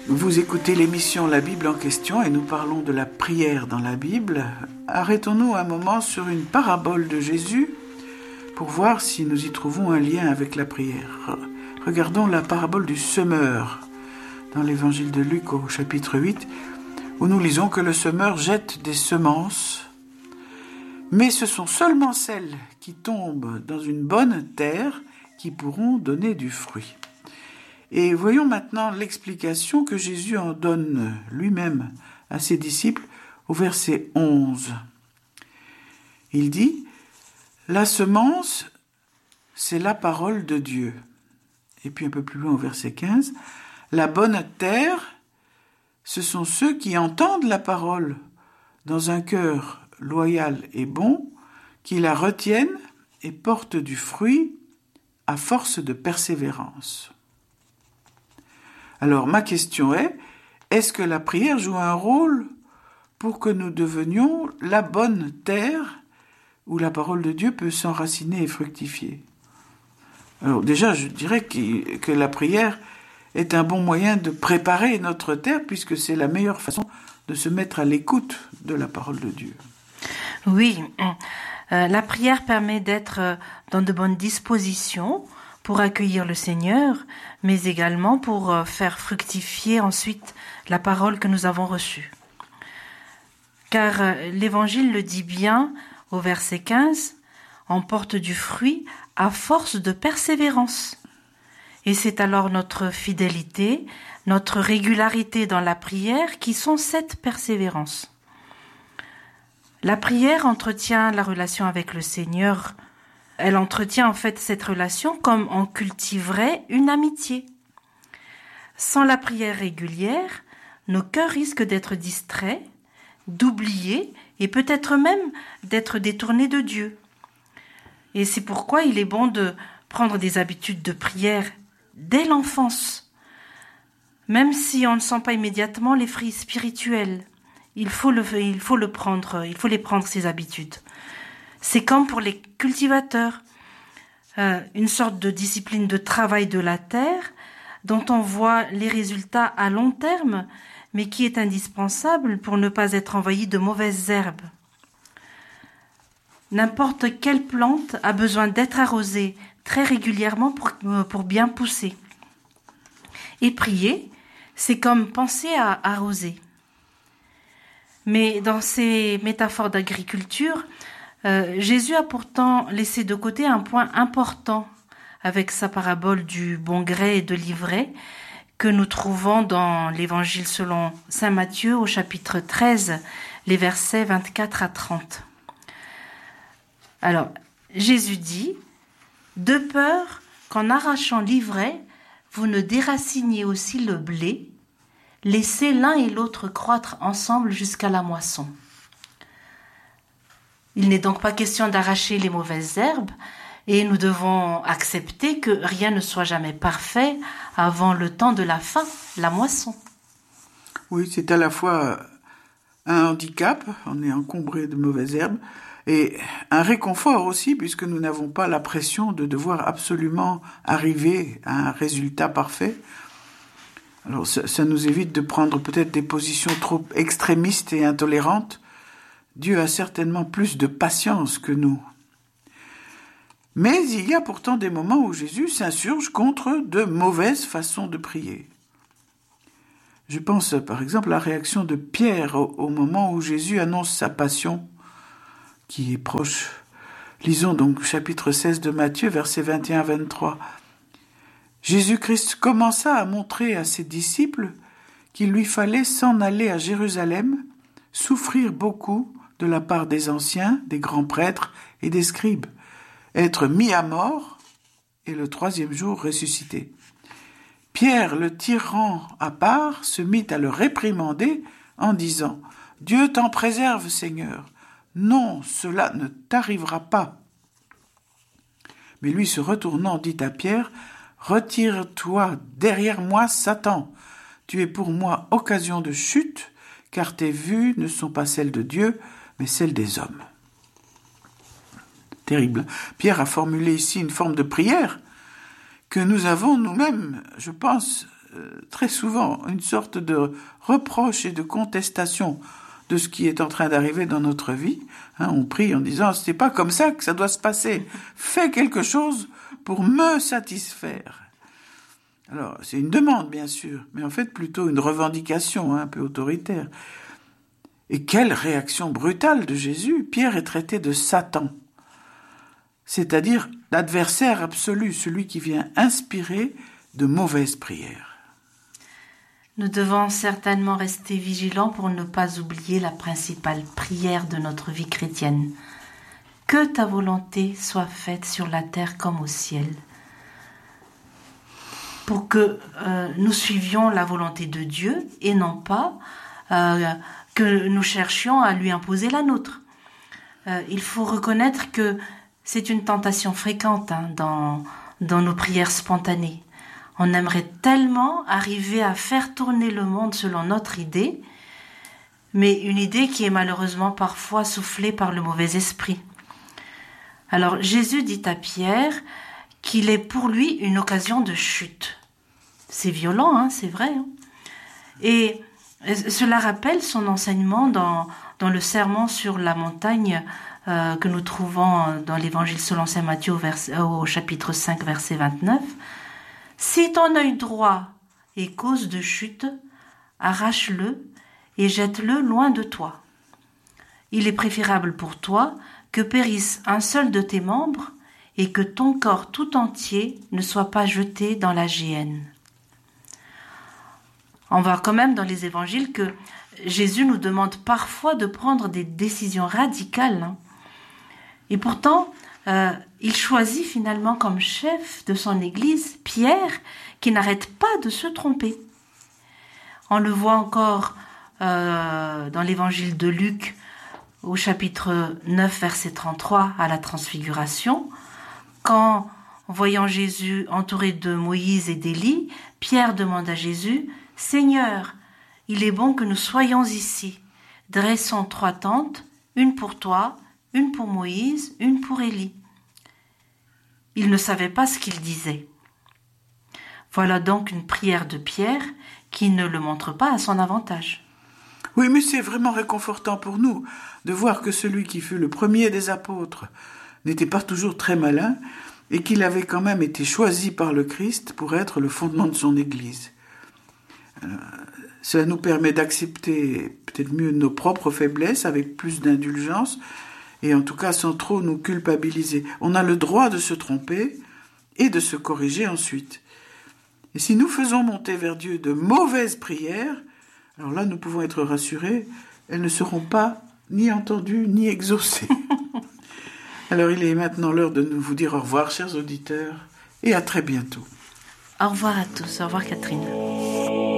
Vous écoutez l'émission La Bible en question et nous parlons de la prière dans la Bible. Arrêtons-nous un moment sur une parabole de Jésus pour voir si nous y trouvons un lien avec la prière. Regardons la parabole du semeur dans l'évangile de Luc au chapitre 8 où nous lisons que le semeur jette des semences, mais ce sont seulement celles qui tombent dans une bonne terre qui pourront donner du fruit. Et voyons maintenant l'explication que Jésus en donne lui-même à ses disciples au verset 11. Il dit « La semence, c'est la parole de Dieu. » Et puis un peu plus loin au verset 15, « La bonne terre, ce sont ceux qui entendent la parole dans un cœur loyal et bon, qui la retiennent et portent du fruit à force de persévérance. » Alors ma question est-ce que la prière joue un rôle pour que nous devenions la bonne terre où la parole de Dieu peut s'enraciner et fructifier? Alors déjà, je dirais que la prière est un bon moyen de préparer notre terre puisque c'est la meilleure façon de se mettre à l'écoute de la parole de Dieu. Oui, la prière permet d'être dans de bonnes dispositions pour accueillir le Seigneur, mais également pour faire fructifier ensuite la parole que nous avons reçue. Car l'Évangile le dit bien au verset 15, « On porte du fruit à force de persévérance ». Et c'est alors notre fidélité, notre régularité dans la prière qui sont cette persévérance. La prière entretient la relation avec le Seigneur. Elle entretient en fait cette relation comme on cultiverait une amitié. Sans la prière régulière, nos cœurs risquent d'être distraits, d'oublier et peut-être même d'être détournés de Dieu. Et c'est pourquoi il est bon de prendre des habitudes de prière dès l'enfance. Même si on ne sent pas immédiatement les fruits spirituels, il faut les prendre ces habitudes. C'est comme pour les cultivateurs, une sorte de discipline de travail de la terre dont on voit les résultats à long terme, mais qui est indispensable pour ne pas être envahi de mauvaises herbes. N'importe quelle plante a besoin d'être arrosée très régulièrement pour bien pousser. Et prier, c'est comme penser à arroser. Mais dans ces métaphores d'agriculture, Jésus a pourtant laissé de côté un point important avec sa parabole du bon gré et de l'ivraie que nous trouvons dans l'Évangile selon saint Matthieu au chapitre 13, les versets 24 à 30. Alors, Jésus dit « De peur qu'en arrachant l'ivraie, vous ne déraciniez aussi le blé, laissez l'un et l'autre croître ensemble jusqu'à la moisson. » Il n'est donc pas question d'arracher les mauvaises herbes et nous devons accepter que rien ne soit jamais parfait avant le temps de la fin, la moisson. Oui, c'est à la fois un handicap, on est encombré de mauvaises herbes, et un réconfort aussi puisque nous n'avons pas la pression de devoir absolument arriver à un résultat parfait. Alors ça nous évite de prendre peut-être des positions trop extrémistes et intolérantes. Dieu a certainement plus de patience que nous. Mais il y a pourtant des moments où Jésus s'insurge contre de mauvaises façons de prier. Je pense par exemple à la réaction de Pierre au moment où Jésus annonce sa passion qui est proche. Lisons donc chapitre 16 de Matthieu, versets 21 à 23. Jésus-Christ commença à montrer à ses disciples qu'il lui fallait s'en aller à Jérusalem, souffrir beaucoup de la part des anciens, des grands prêtres et des scribes, être mis à mort et le troisième jour ressuscité. Pierre, le tirant à part, se mit à le réprimander en disant « Dieu t'en préserve, Seigneur. Non, cela ne t'arrivera pas. » Mais lui, se retournant, dit à Pierre « Retire-toi derrière moi, Satan. Tu es pour moi occasion de chute, car tes vues ne sont pas celles de Dieu, mais celles des hommes. » Terrible. Pierre a formulé ici une forme de prière que nous avons nous-mêmes, je pense, très souvent une sorte de reproche et de contestation de ce qui est en train d'arriver dans notre vie. On prie en disant « c'est pas comme ça que ça doit se passer. Fais quelque chose pour me satisfaire. » Alors, c'est une demande, bien sûr, mais en fait plutôt une revendication un peu autoritaire. Et quelle réaction brutale de Jésus! Pierre est traité de Satan, c'est-à-dire l'adversaire absolu, celui qui vient inspirer de mauvaises prières. Nous devons certainement rester vigilants pour ne pas oublier la principale prière de notre vie chrétienne. Que ta volonté soit faite sur la terre comme au ciel. Pour que nous suivions la volonté de Dieu et non pas que nous cherchions à lui imposer la nôtre. Il faut reconnaître que c'est une tentation fréquente dans nos prières spontanées. On aimerait tellement arriver à faire tourner le monde selon notre idée, mais une idée qui est malheureusement parfois soufflée par le mauvais esprit. Alors Jésus dit à Pierre qu'il est pour lui une occasion de chute. C'est violent, c'est vrai. Et cela rappelle son enseignement dans le sermon sur la montagne que nous trouvons dans l'évangile selon saint Matthieu au chapitre 5, verset 29. Si ton œil droit est cause de chute, arrache-le et jette-le loin de toi. Il est préférable pour toi que périsse un seul de tes membres et que ton corps tout entier ne soit pas jeté dans la géhenne. On voit quand même dans les évangiles que Jésus nous demande parfois de prendre des décisions radicales. Et pourtant, il choisit finalement comme chef de son Église Pierre, qui n'arrête pas de se tromper. On le voit encore dans l'évangile de Luc, au chapitre 9, verset 33, à la Transfiguration, quand, voyant Jésus entouré de Moïse et d'Élie, Pierre demande à Jésus « Seigneur, il est bon que nous soyons ici. Dressons 3 tentes, une pour toi, une pour Moïse, une pour Élie. » Il ne savait pas ce qu'il disait. Voilà donc une prière de Pierre qui ne le montre pas à son avantage. Oui, mais c'est vraiment réconfortant pour nous de voir que celui qui fut le premier des apôtres n'était pas toujours très malin et qu'il avait quand même été choisi par le Christ pour être le fondement de son Église. Cela nous permet d'accepter peut-être mieux nos propres faiblesses avec plus d'indulgence et en tout cas sans trop nous culpabiliser. On a le droit de se tromper et de se corriger ensuite. Et si nous faisons monter vers Dieu de mauvaises prières, alors là nous pouvons être rassurés, elles ne seront pas ni entendues ni exaucées. Alors il est maintenant l'heure de nous vous dire au revoir, chers auditeurs, et à très bientôt. Au revoir à tous. Au revoir Catherine.